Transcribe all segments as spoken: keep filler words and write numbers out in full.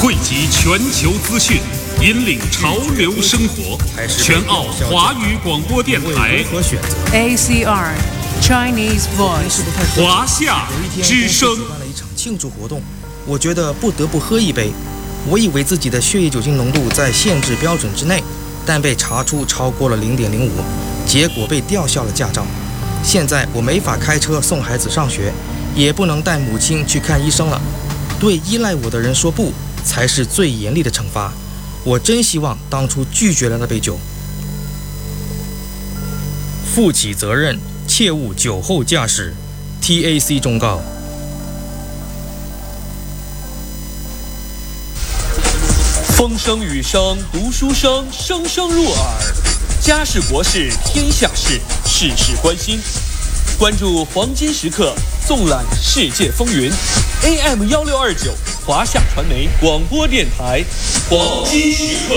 汇集全球资讯，引领潮流生活。全澳华语广播电台 A C R Chinese Voice 华夏之声办了一场庆祝活动，我觉得不得不喝一杯。我以为自己的血液酒精浓度在限制标准之内，但被查出超过了零点零五，结果被吊销了驾照。现在我没法开车送孩子上学，也不能带母亲去看医生了。对依赖我的人说不，才是最严厉的惩罚。我真希望当初拒绝了那杯酒。负起责任，切勿酒后驾驶。T A C 忠告。 风声雨声读书声，声声入耳。家事国事天下事，事事关心。关注黄金时刻，纵览世界风云。A M 幺六二九，华夏传媒广播电台，黄金时刻。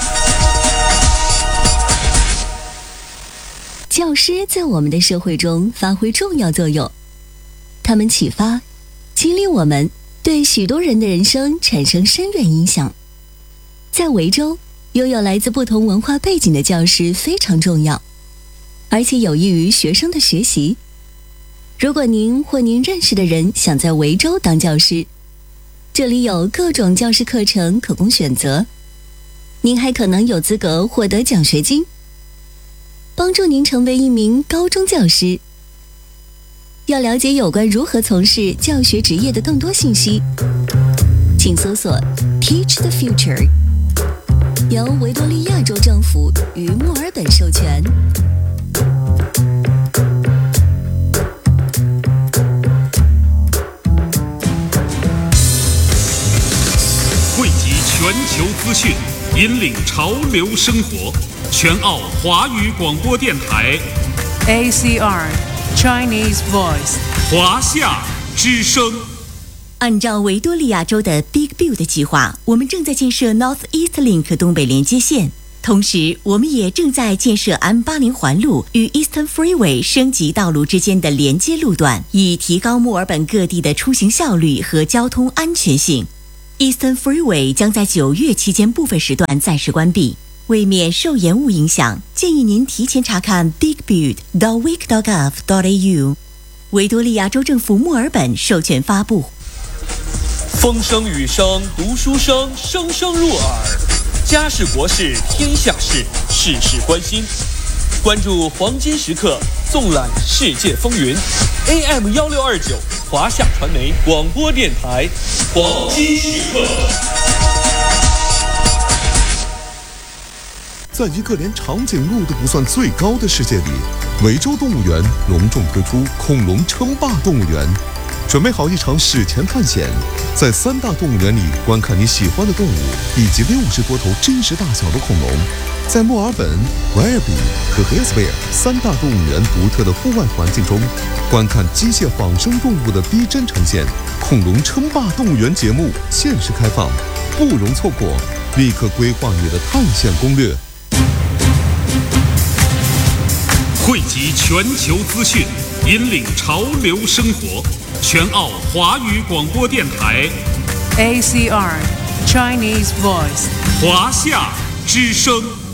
教师在我们的社会中发挥重要作用，他们启发、激励我们，对许多人的人生产生深远影响。在维州，拥有来自不同文化背景的教师非常重要，而且有益于学生的学习。如果您或您认识的人想在维州当教师，这里有各种教师课程可供选择，您还可能有资格获得奖学金，帮助您成为一名高中教师。要了解有关如何从事教学职业的更多信息，请搜索 Teach the Future， 由维多利亚州政府与墨尔本授权。 汇集全球资讯，引领潮流生活。全澳华语广播电台 A C R Chinese Voice 华夏之声。 按照维多利亚州的 Big Build 计划，我们正在建设 North East Link 东北连接线，同时我们也正在建设 M 八十 环路与 Eastern Freeway 升级道路之间的连接路段，以提高墨尔本各地的出行效率和交通安全性。Eastern Freeway 将在九月期间部分时段暂时关闭，为免受延误影响，建议您提前查看 big build dot w i c dot gov dot a u。 维多利亚州政府墨尔本授权发布。 风声雨声读书声，声声入耳。家事国事天下事，事事关心。关注黄金时刻，纵览世界风云。A M 幺六二九，华夏传媒广播电台，黄金时刻。 在一个连长颈鹿都不算最高的世界里，维州动物园隆重推出恐龙称霸动物园。准备好一场史前探险，在三大动物园里观看你喜欢的动物，以及六十多头真实大小的恐龙。在墨尔本、维尔比和黑斯贝尔三大动物园独特的户外环境中，观看机械仿生动物的逼真呈现。恐龙称霸动物园节目限时开放，不容错过，立刻规划你的探险攻略。 汇集全球资讯，引领潮流生活。全澳华语广播电台 A C R Chinese Voice 华夏之声。